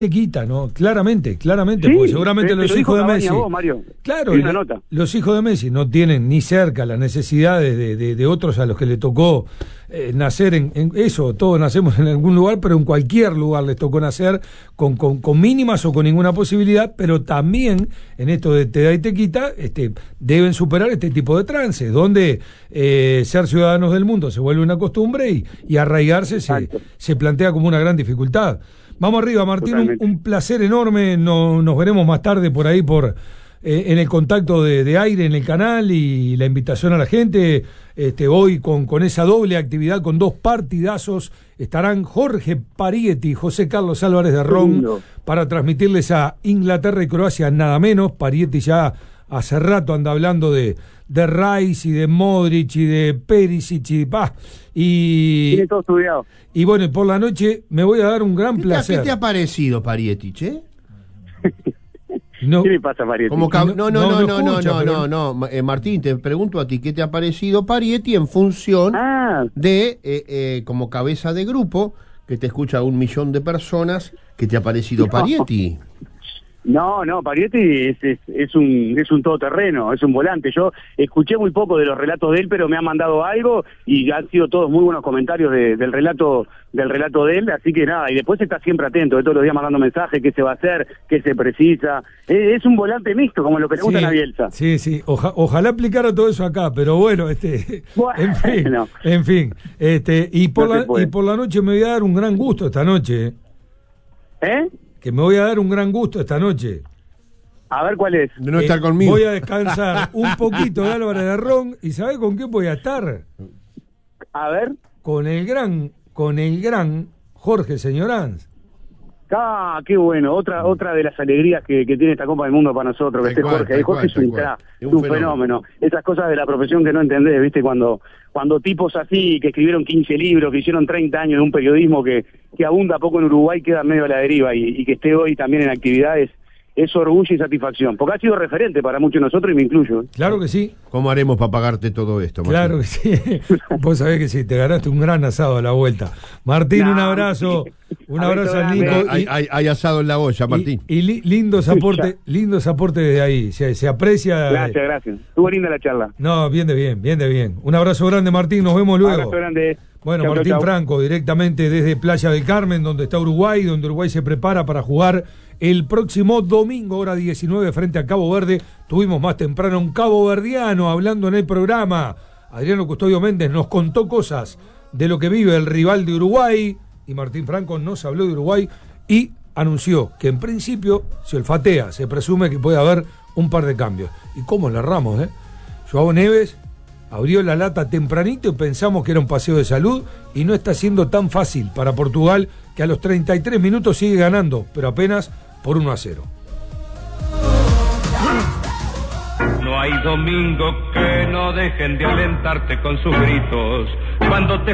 te quita, ¿no? Claramente, Sí, porque seguramente los hijos de Messi. Vos, Mario, claro, una nota. los hijos de Messi no tienen ni cerca las necesidades de otros a los que le tocó nacer en eso. Todos nacemos en algún lugar, pero en cualquier lugar les tocó nacer con mínimas o con ninguna posibilidad, pero también en esto de te da y te quita, deben superar este tipo de trances, donde ser ciudadanos del mundo se vuelve una costumbre y arraigarse se plantea como una gran dificultad. Vamos arriba, Martín, un placer enorme. Nos veremos más tarde por ahí en el contacto de aire en el canal y la invitación a la gente. Hoy con esa doble actividad, con dos partidazos, estarán Jorge Parietti y José Carlos Álvarez de Ron para transmitirles a Inglaterra y Croacia nada menos. Parietti ya hace rato anda hablando de Rice y de Modric y de Perisic y tiene todo estudiado. Y bueno, por la noche me voy a dar un gran placer. ¿Qué te ha parecido Parietti, che? No, ¿Qué le pasa a Parietti? No, Martín, te pregunto a ti, ¿qué te ha parecido Parietti en función de como cabeza de grupo que te escucha 1 millón de personas? ¿Qué te ha parecido Parietti? No, Parietti es un todoterreno, es un volante. Yo escuché muy poco de los relatos de él, pero me han mandado algo y han sido todos muy buenos comentarios del relato de él, así que nada, y después está siempre atento, de todos los días mandando mensajes, qué se va a hacer, qué se precisa. Es un volante mixto, como lo que le gusta a Bielsa. Sí, ojalá aplicara todo eso acá, pero bueno, en fin, y por la noche me voy a dar un gran gusto esta noche. Que me voy a dar un gran gusto esta noche. A ver cuál es. De no estar conmigo. Voy a descansar un poquito de Álvarez de Ron. ¿Y sabés con qué voy a estar? A ver. Con el gran Jorge Señoranz. Qué bueno. Otra de las alegrías que tiene esta Copa del Mundo para nosotros, que esté Jorge. Jorge es un crack, un fenómeno. Esas cosas de la profesión que no entendés, ¿viste? Cuando tipos así, que escribieron 15 libros, que hicieron 30 años de un periodismo que abunda poco en Uruguay, queda medio a la deriva, y que esté hoy también en actividades, es orgullo y satisfacción, porque ha sido referente para muchos de nosotros y me incluyo. Claro que sí. ¿Cómo haremos para pagarte todo esto, Martín? Claro que sí. Vos sabés que sí, te ganaste un gran asado a la vuelta. Martín, un abrazo. Un abrazo al Nico. Hay asado en la olla, Martín. Y lindos aportes desde ahí. Se aprecia. Gracias. Estuvo linda la charla. No, bien de bien. Un abrazo grande, Martín. Nos vemos luego. Abrazo grande. Bueno, chau, Martín chau. Franco, directamente desde Playa del Carmen, donde está Uruguay, donde Uruguay se prepara para jugar el próximo domingo, hora 19, frente a Cabo Verde. Tuvimos más temprano un caboverdiano hablando en el programa. Adriano Custodio Méndez nos contó cosas de lo que vive el rival de Uruguay, y Martín Franco nos habló de Uruguay y anunció que en principio se olfatea, se presume que puede haber un par de cambios. ¿Y cómo le erramos, Joao Neves abrió la lata tempranito y pensamos que era un paseo de salud, y no está siendo tan fácil para Portugal, que a los 33 minutos sigue ganando, pero apenas por 1-0. No hay domingo que no dejen de alentarte con sus gritos. Cuando te